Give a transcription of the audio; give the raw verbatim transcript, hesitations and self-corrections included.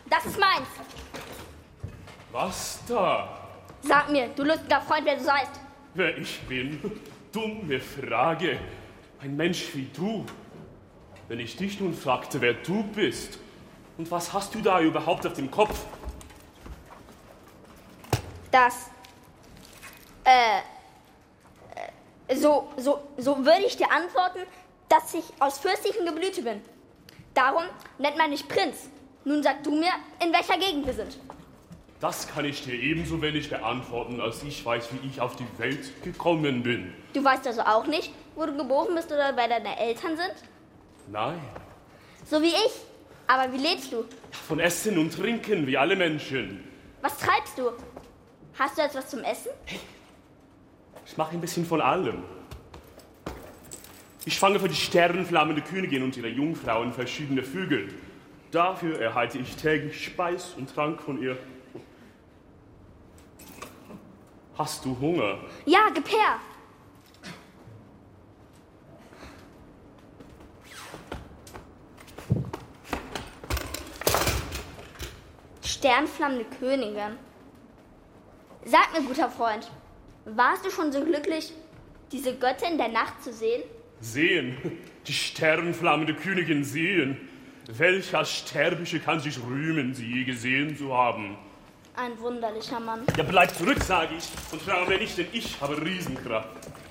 Das ist meins. Was da? Sag mir, du lustiger Freund, wer du seist. Wer ich bin? Dumme Frage. Ein Mensch wie du. Wenn ich dich nun fragte, wer du bist und was hast du da überhaupt auf dem Kopf? Das, äh, äh, so, so, so würde ich dir antworten, dass ich aus fürstlichem Geblüte bin. Darum nennt man mich Prinz. Nun sag du mir, in welcher Gegend wir sind. Das kann ich dir ebenso wenig beantworten, als ich weiß, wie ich auf die Welt gekommen bin. Du weißt also auch nicht, wo du geboren bist oder wer deine Eltern sind? Nein. So wie ich. Aber wie lebst du? Von Essen und Trinken, wie alle Menschen. Was treibst du? Hast du etwas zum Essen? Ich mache ein bisschen von allem. Ich fange für die sternenflammende Königin und ihre Jungfrauen verschiedene Vögel. Dafür erhalte ich täglich Speis und Trank von ihr. Hast du Hunger? Ja, gib her. Sternflammende Königin. Sag mir, guter Freund, warst du schon so glücklich, diese Göttin der Nacht zu sehen? Sehen? Die sternenflammende Königin sehen? Welcher Sterbliche kann sich rühmen, sie je gesehen zu haben? Ein wunderlicher Mann. Ja, bleib zurück, sage ich, und frage mir nicht, denn ich habe Riesenkraft.